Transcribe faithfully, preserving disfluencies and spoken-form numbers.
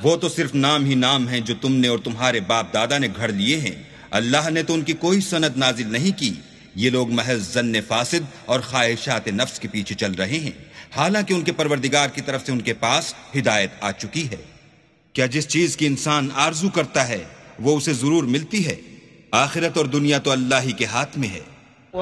वो तो सिर्फ नाम ही नाम हैं जो तुमने और तुम्हारे बाप दादा ने घड़ लिए हैं। अल्लाह ने तो उनकी कोई सनद नाजिल नहीं की। ये लोग महज जन्ने फासिद और ख्वाहिशात नफ्स के पीछे चल रहे हैं, हालांकि उनके परवरदिगार की तरफ से उनके पास हिदायत आ चुकी है। क्या जिस चीज की इंसान आरजू करता है वो उसे जरूर मिलती है? आखिरत और दुनिया तो अल्लाह ही के हाथ में है।